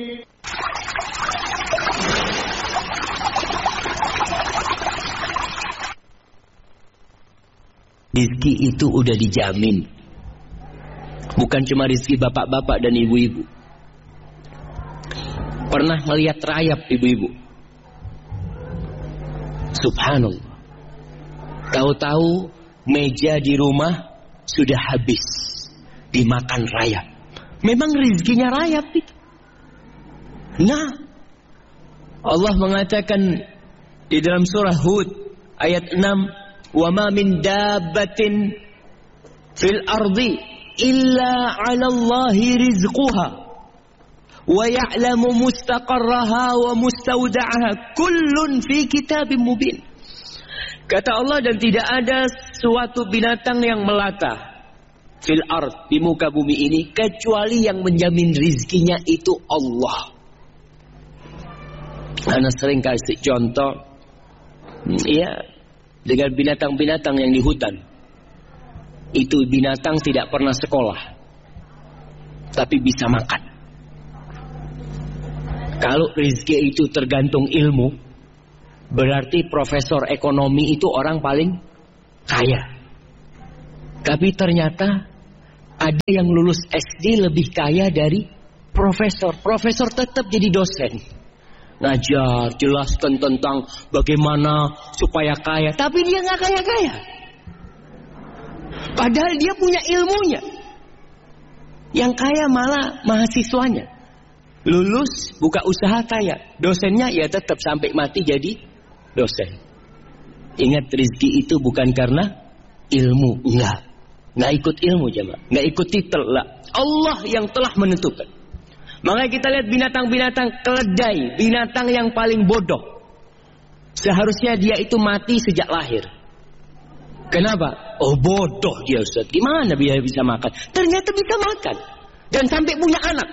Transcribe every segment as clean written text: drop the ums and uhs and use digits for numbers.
Rizki itu udah dijamin. Bukan cuma rizki bapak-bapak dan ibu-ibu. Pernah melihat rayap ibu-ibu? Subhanallah. Tahu-tahu meja di rumah sudah habis dimakan rayap. Memang rizkinya rayap itu. Nah, Allah mengatakan di dalam surah Hud ayat 6, "Wa ma min dabbatin fil ardi illa 'ala Allahi rizquha wa ya'lamu mustaqarraha wa mustawda'aha kullun fi kitabim mubin." Kata Allah, dan tidak ada suatu binatang yang melata fil ard, di muka bumi ini, kecuali yang menjamin rizkinya itu Allah. Ana sering kasih contoh, ya, dengan binatang-binatang yang di hutan. Itu binatang tidak pernah sekolah, tapi bisa makan. Kalau rezeki itu tergantung ilmu, berarti profesor ekonomi itu orang paling kaya. Tapi ternyata ada yang lulus SD lebih kaya dari profesor. Profesor tetap jadi dosen, ngajar, jelaskan tentang bagaimana supaya kaya. Tapi dia nggak kaya-kaya. Padahal dia punya ilmunya. Yang kaya malah mahasiswanya. Lulus, buka usaha, kaya. Dosennya ya tetap sampai mati jadi dosen. Ingat, rezeki itu bukan karena ilmu. Nggak ikut ilmu jemaah. Nggak ikut titel. Allah yang telah menentukan. Makanya kita lihat binatang-binatang keledai, binatang yang paling bodoh. Seharusnya dia itu mati sejak lahir. Kenapa? Oh, bodoh dia, Ustaz. Gimana dia bisa makan? Ternyata bisa makan. Dan sampai punya anak.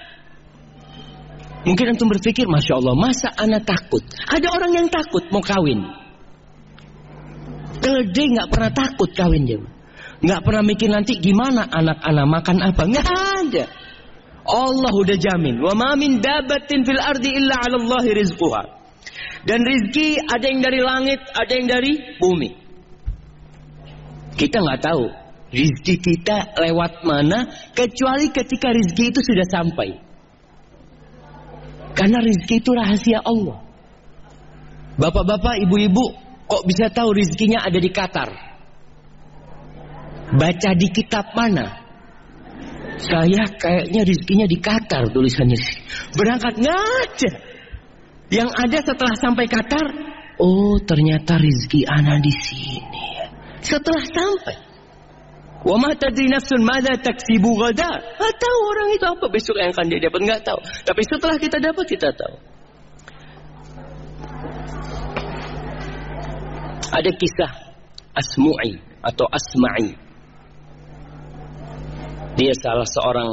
Mungkin antum berpikir, Masya Allah, masa anak takut? Ada orang yang takut mau kawin. Keledai nggak pernah takut kawin dia. Nggak pernah mikir nanti gimana anak-anak makan apa. Nggak ada. Allah udah jamin. Wa ma min dabbatin fil ardi illa 'ala Allahi rizquha. Dan rizki ada yang dari langit, ada yang dari bumi. Kita nggak tahu rizki kita lewat mana, kecuali ketika rizki itu sudah sampai. Karena rizki itu rahasia Allah. Bapak-bapak, ibu-ibu, kok bisa tahu rizkinya ada di Qatar? Baca di kitab mana? Saya kayaknya rizkinya di Qatar, tulisannya. Berangkat nggak ada. Yang ada setelah sampai Qatar, oh ternyata rizki ana di sini. Setelah sampai, wa ma tadri nafsun madza taksibu ghada. Enggak tahu orang itu apa besok yang akan dia dapat, enggak tahu. Tapi setelah kita dapat, kita tahu. Ada kisah Asmu'i atau Asma'i. Dia salah seorang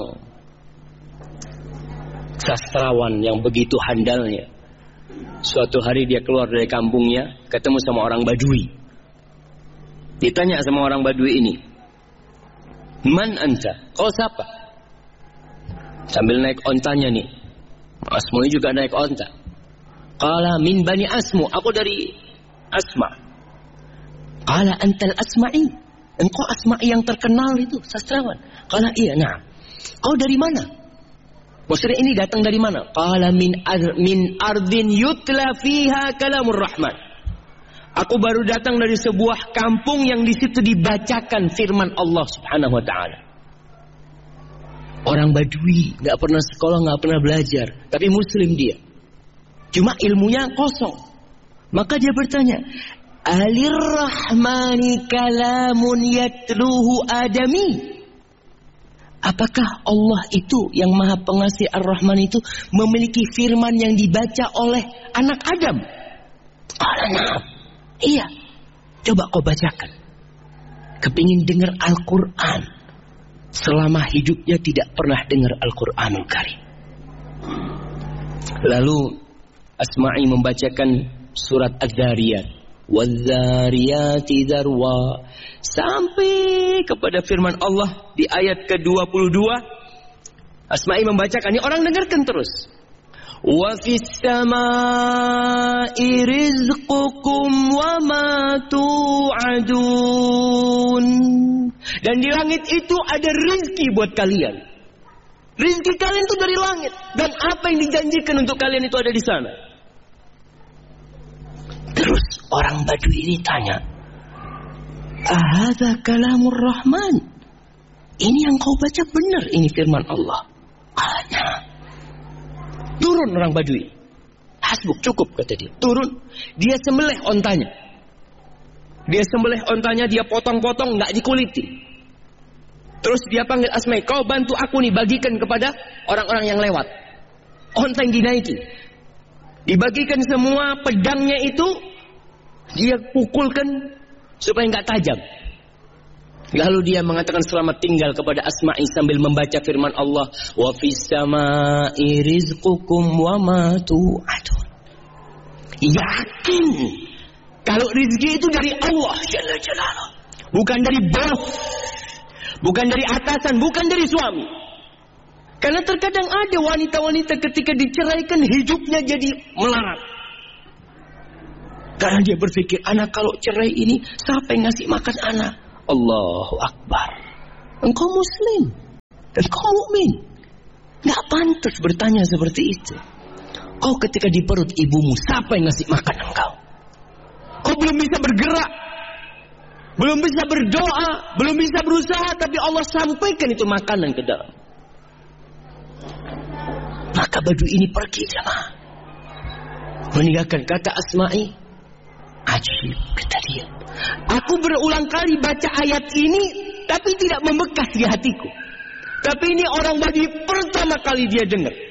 sastrawan yang begitu handalnya. Suatu hari dia keluar dari kampungnya, ketemu sama orang Badui. Ditanya sama orang Badui ini, "Man anta?" Kau siapa? Sambil naik ontanya nih. Asmu'i juga naik onta. Qala min bani Asmu, aku dari Asma. Qala antal Asma'i, engkau Asma'i yang terkenal itu, sastrawan. Qala iya, nah. Kau dari mana? Maksudnya ini datang dari mana? Qala min ardin yutla fiha kalamur rahman. Aku baru datang dari sebuah kampung yang di situ dibacakan firman Allah Subhanahu wa taala. Orang Badui, nggak pernah sekolah, nggak pernah belajar, tapi muslim dia. Cuma ilmunya kosong. Maka dia bertanya, "Alir-Rahmani kalamun yatluhu adami?" Apakah Allah itu yang Maha Pengasih Ar-Rahman itu memiliki firman yang dibaca oleh anak Adam? Qala na'am. Iya, coba kau bacakan. Kepingin dengar Al-Quran. Selama hidupnya tidak pernah dengar Al-Quranul Karim. Lalu Asma'i membacakan surat Az-Zariyat. Waz-Zariyati Zarwa. Sampai kepada firman Allah di ayat ke-22. Asma'i membacakan, ini orang dengarkan terus. Wa fis samaa'i rizqukum wa ma tu'adun. Dan di langit itu ada rezeki buat kalian. Rezeki kalian itu dari langit. Dan apa yang dijanjikan untuk kalian itu ada di sana. Terus orang Badui ini tanya, ahadza kalamur Rahman? Ini yang kau baca benar, ini firman Allah. Turun orang Badui. Hasbuk, cukup kata dia. Turun, dia sembelih ontanya. Dia potong-potong, nggak dikuliti. Terus dia panggil Asma'i, kau bantu aku nih, bagikan kepada orang-orang yang lewat. Onta yang dinaiki. Dibagikan semua, pedangnya itu dia pukulkan supaya nggak tajam. Lalu dia mengatakan selamat tinggal kepada Asma'i sambil membaca firman Allah, wa fis samaa'i rizqukum wa ma tu'adun. Yakin kalau rezeki itu dari Allah Jalla Jalaluh, bukan dari bos, bukan dari atasan, bukan dari suami. Karena terkadang ada wanita-wanita ketika diceraikan hidupnya jadi melarat. Karena dia berpikir, anak kalau cerai ini siapa yang ngasih makan anak? Allahu Akbar. Engkau muslim dan kau mukmin, nggak pantas bertanya seperti itu. Kau ketika di perut ibumu, siapa yang ngasih makan engkau? Kau belum bisa bergerak, belum bisa berdoa, belum bisa berusaha, tapi Allah sampaikan itu makanan ke dalam. Maka Badui ini pergi jemaah, meninggalkan kata Asma'i. Ajib, kata dia. Aku berulang kali baca ayat ini, tapi tidak membekas di hatiku. Tapi ini orang Badui pertama kali dia dengar.